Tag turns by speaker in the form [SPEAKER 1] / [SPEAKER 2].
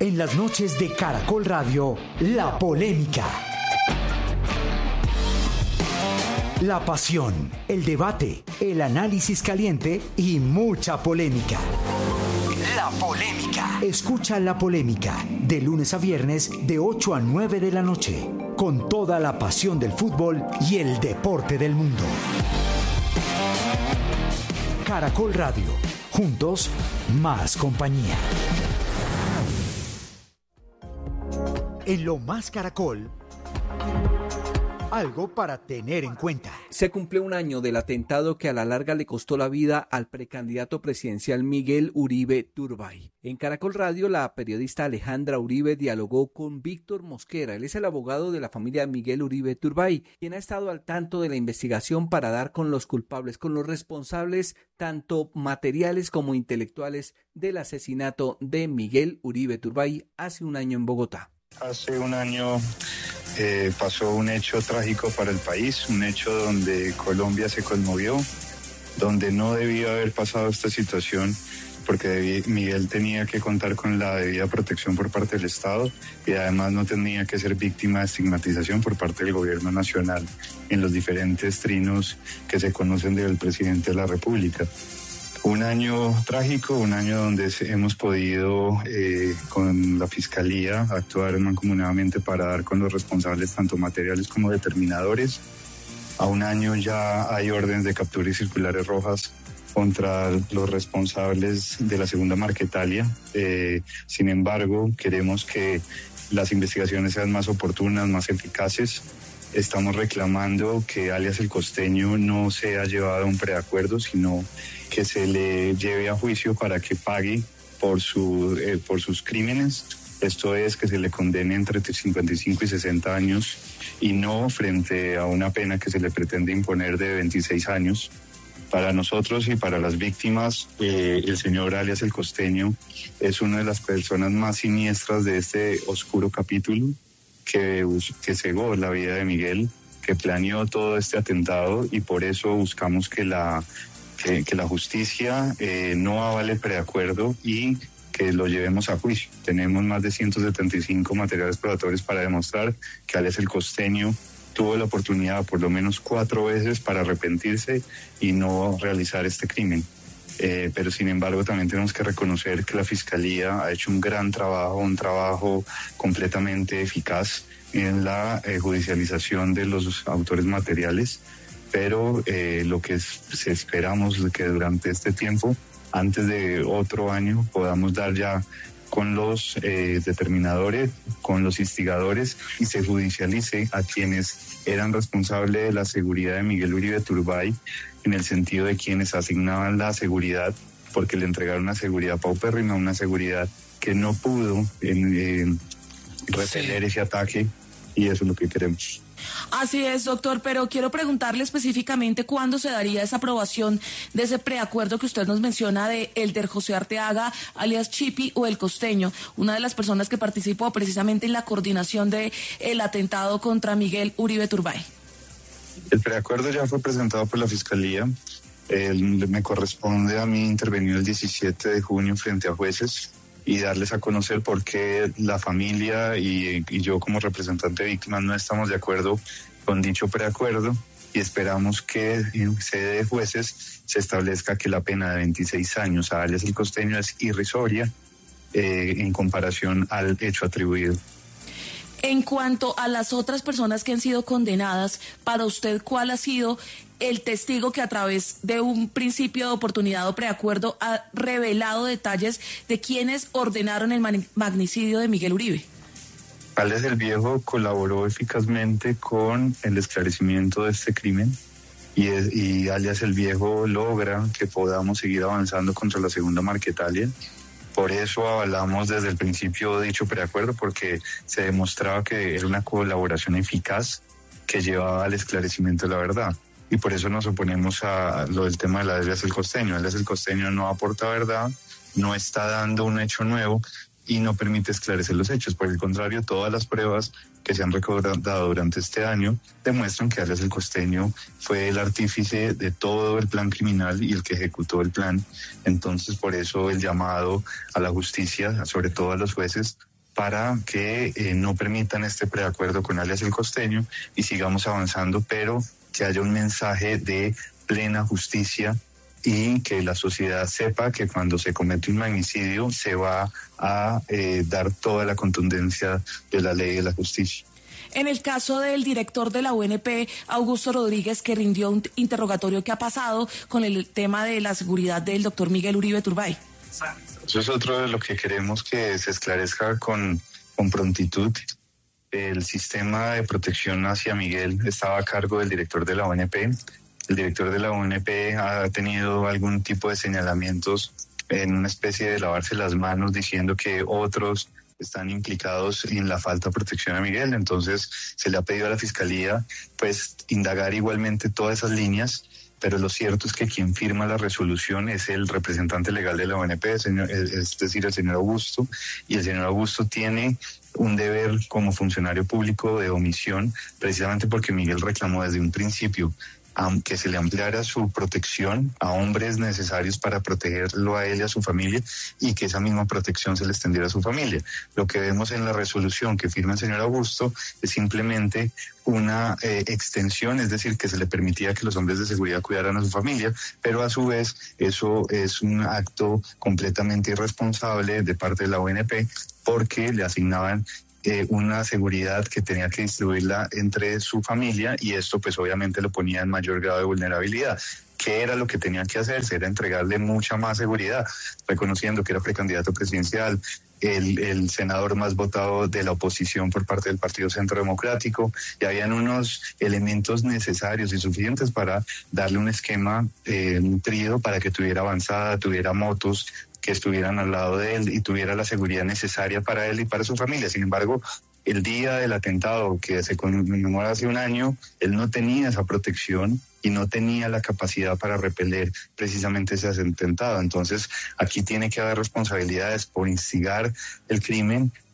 [SPEAKER 1] En las noches de Caracol Radio, La Polémica. La pasión, el debate, el análisis caliente y mucha polémica. La Polémica. Escucha La Polémica de lunes a viernes de 8 a 9 de la noche, con toda la pasión del fútbol y el deporte del mundo. Caracol Radio, juntos, más compañía. En Lo Más Caracol, algo para tener en cuenta.
[SPEAKER 2] Se cumple un año del atentado que a la larga le costó la vida al precandidato presidencial Miguel Uribe Turbay. En Caracol Radio, la periodista Alejandra Uribe dialogó con Víctor Mosquera. Él es el abogado de la familia Miguel Uribe Turbay, quien ha estado al tanto de la investigación para dar con los culpables, con los responsables tanto materiales como intelectuales del asesinato de Miguel Uribe Turbay hace un año en Bogotá.
[SPEAKER 3] Hace un año pasó un hecho trágico para el país, un hecho donde Colombia se conmovió, donde no debía haber pasado esta situación, porque Miguel tenía que contar con la debida protección por parte del Estado y además no tenía que ser víctima de estigmatización por parte del gobierno nacional en los diferentes trinos que se conocen del presidente de la República. Un año trágico, un año donde hemos podido con la Fiscalía actuar mancomunadamente para dar con los responsables tanto materiales como determinadores. A un año ya hay órdenes de captura y circulares rojas contra los responsables de la segunda Marquetalia. Sin embargo, queremos que las investigaciones sean más oportunas, más eficaces. Estamos reclamando que alias El Costeño no sea llevado a un preacuerdo, sino que se le lleve a juicio para que pague por sus crímenes. Esto es, que se le condene entre 55 y 60 años y no frente a una pena que se le pretende imponer de 26 años. Para nosotros y para las víctimas, el señor alias El Costeño es una de las personas más siniestras de este oscuro capítulo que cegó la vida de Miguel, que planeó todo este atentado, y por eso buscamos que la justicia no avale el preacuerdo y que lo llevemos a juicio. Tenemos más de 175 materiales probatorios para demostrar que alias El Costeño tuvo la oportunidad por lo menos 4 veces para arrepentirse y no realizar este crimen. Pero sin embargo también tenemos que reconocer que la Fiscalía ha hecho un gran trabajo, un trabajo completamente eficaz en la judicialización de los autores materiales, pero lo que esperamos es que durante este tiempo, antes de otro año, podamos dar ya con los determinadores, con los instigadores, y se judicialice a quienes eran responsables de la seguridad de Miguel Uribe Turbay, en el sentido de quienes asignaban la seguridad, porque le entregaron una seguridad paupérrima, una seguridad que no pudo repeler ese ataque, y eso es lo que queremos.
[SPEAKER 4] Así es, doctor, pero quiero preguntarle específicamente cuándo se daría esa aprobación de ese preacuerdo que usted nos menciona de Elder José Arteaga, alias Chipi, o El Costeño, una de las personas que participó precisamente en la coordinación del atentado contra Miguel Uribe Turbay.
[SPEAKER 3] El preacuerdo ya fue presentado por la Fiscalía. Me corresponde a mí intervenir el 17 de junio frente a jueces y darles a conocer por qué la familia y yo como representante de víctimas no estamos de acuerdo con dicho preacuerdo, y esperamos que en sede de jueces se establezca que la pena de 26 años a alias El Costeño es irrisoria en comparación al hecho atribuido.
[SPEAKER 4] En cuanto a las otras personas que han sido condenadas, para usted, ¿cuál ha sido el testigo que a través de un principio de oportunidad o preacuerdo ha revelado detalles de quienes ordenaron el magnicidio de Miguel Uribe?
[SPEAKER 3] Alias El Viejo colaboró eficazmente con el esclarecimiento de este crimen, y alias El Viejo logra que podamos seguir avanzando contra la segunda Marquetalia. Por eso avalamos desde el principio dicho preacuerdo, porque se demostraba que era una colaboración eficaz que llevaba al esclarecimiento de la verdad. Y por eso nos oponemos a lo del tema de la alias El Costeño. Alias El Costeño no aporta verdad, no está dando un hecho nuevo y no permite esclarecer los hechos. Por el contrario, todas las pruebas que se han recordado durante este año demuestran que alias El Costeño fue el artífice de todo el plan criminal y el que ejecutó el plan. Entonces, por eso el llamado a la justicia, sobre todo a los jueces, para que no permitan este preacuerdo con alias El Costeño y sigamos avanzando, pero que haya un mensaje de plena justicia y que la sociedad sepa que cuando se comete un magnicidio se va a dar toda la contundencia de la ley y de la justicia.
[SPEAKER 4] En el caso del director de la UNP, Augusto Rodríguez, que rindió un interrogatorio, ¿qué ha pasado con el tema de la seguridad del doctor Miguel Uribe Turbay?
[SPEAKER 3] Eso es otro de lo que queremos que se esclarezca con prontitud. El sistema de protección hacia Miguel estaba a cargo del director de la ONP. El director de la ONP ha tenido algún tipo de señalamientos en una especie de lavarse las manos diciendo que otros están implicados en la falta de protección a Miguel. Entonces se le ha pedido a la Fiscalía pues indagar igualmente todas esas líneas, pero lo cierto es que quien firma la resolución es el representante legal de la ONP, es decir, el señor Augusto, y el señor Augusto tiene un deber como funcionario público de omisión, precisamente porque Miguel reclamó desde un principio que se le ampliara su protección a hombres necesarios para protegerlo a él y a su familia, y que esa misma protección se le extendiera a su familia. Lo que vemos en la resolución que firma el señor Augusto es simplemente una extensión, es decir, que se le permitía que los hombres de seguridad cuidaran a su familia, pero a su vez eso es un acto completamente irresponsable de parte de la ONP, porque le asignaban una seguridad que tenía que distribuirla entre su familia, y esto pues obviamente lo ponía en mayor grado de vulnerabilidad. ¿Qué era lo que tenía que hacerse? Era entregarle mucha más seguridad, reconociendo que era precandidato presidencial, el senador más votado de la oposición por parte del Partido Centro Democrático, y habían unos elementos necesarios y suficientes para darle un esquema nutrido para que tuviera avanzada, tuviera motos que estuvieran al lado de él y tuviera la seguridad necesaria para él y para su familia. Sin embargo, el día del atentado que se conmemora hace un año, él no tenía esa protección y no tenía la capacidad para repeler precisamente ese atentado. Entonces, aquí tiene que haber responsabilidades por instigar el crimen,